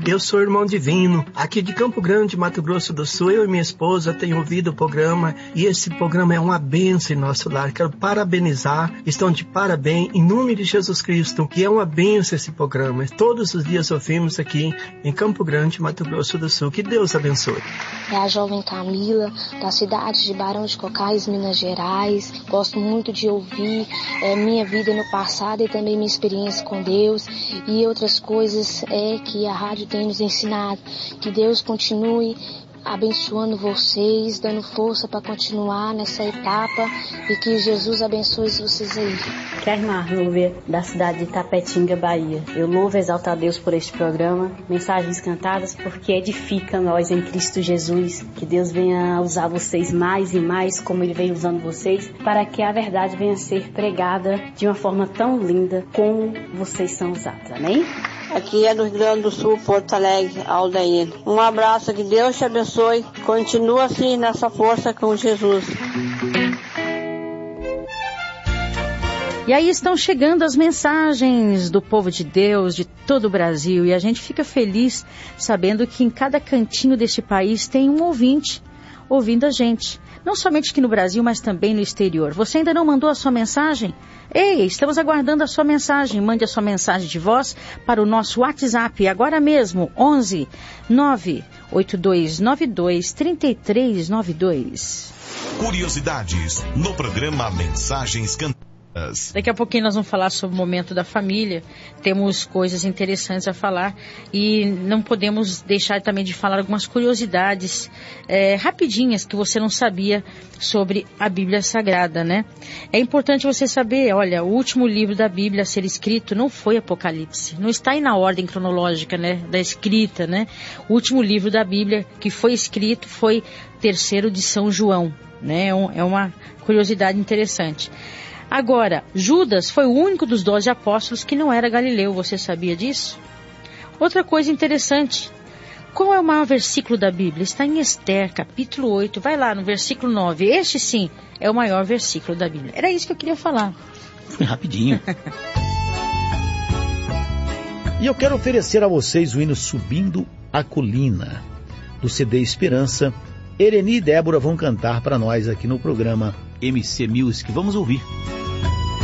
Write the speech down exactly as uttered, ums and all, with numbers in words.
Eu sou o irmão Divino, aqui de Campo Grande, Mato Grosso do Sul. Eu e minha esposa temos ouvido o programa e esse programa é uma bênção em nosso lar. Quero parabenizar, estão de parabéns em nome de Jesus Cristo, que é uma bênção esse programa. Todos os dias ouvimos aqui em Campo Grande, Mato Grosso do Sul. Que Deus abençoe. É a jovem Camila, da cidade de Barão de Cocais, Minas Gerais. Gosto muito de ouvir é, minha vida no passado e também minha experiência com Deus e outras coisas é, que a rádio tem nos ensinado. Que Deus continue abençoando vocês, dando força para continuar nessa etapa e que Jesus abençoe vocês aí. Que é a irmã Lúvia, da cidade de Tapetinga, Bahia. Eu louvo e exalto a Deus por este programa, mensagens cantadas, porque edifica nós em Cristo Jesus. Que Deus venha usar vocês mais e mais, como Ele vem usando vocês, para que a verdade venha a ser pregada de uma forma tão linda como vocês são usados. Amém? Aqui é do Rio Grande do Sul, Porto Alegre, Aldair. Um abraço, que Deus te abençoe. Continua assim nessa força com Jesus. E aí estão chegando as mensagens do povo de Deus, de todo o Brasil. E a gente fica feliz sabendo que em cada cantinho deste país tem um ouvinte ouvindo a gente. Não somente aqui no Brasil, mas também no exterior. Você ainda não mandou a sua mensagem? Ei, estamos aguardando a sua mensagem. Mande a sua mensagem de voz para o nosso WhatsApp agora mesmo, onze nove oito dois nove dois três três nove dois. Curiosidades no programa Mensagens Cantadas. Daqui a pouquinho nós vamos falar sobre o momento da família. Temos coisas interessantes a falar e não podemos deixar também de falar algumas curiosidades é, rapidinhas que você não sabia sobre a Bíblia Sagrada, né? É importante você saber, olha, o último livro da Bíblia a ser escrito não foi Apocalipse, não está aí na ordem cronológica, né, da escrita, né? O último livro da Bíblia que foi escrito foi Terceiro de São João, né? É uma curiosidade interessante. Agora, Judas foi o único dos doze apóstolos que não era galileu, você sabia disso? Outra coisa interessante, qual é o maior versículo da Bíblia? Está em Esther, capítulo oito, vai lá no versículo nove, este sim é o maior versículo da Bíblia. Era isso que eu queria falar. Foi rapidinho. E eu quero oferecer a vocês o hino Subindo a Colina, do C D Esperança. Ereni e Débora vão cantar para nós aqui no programa M C Music. Vamos ouvir.